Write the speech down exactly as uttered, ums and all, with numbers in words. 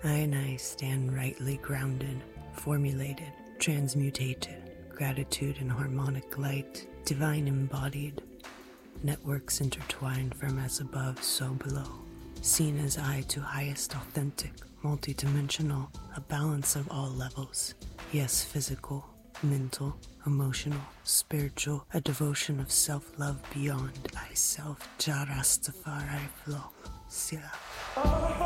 I and I stand rightly grounded, formulated, transmutated, gratitude and harmonic light, divine embodied, networks intertwined from as above, so below, seen as I to highest authentic, multidimensional, a balance of all levels, yes, physical, mental, emotional, spiritual, a devotion of self-love beyond I self, Jah Rastafari flow, Sila.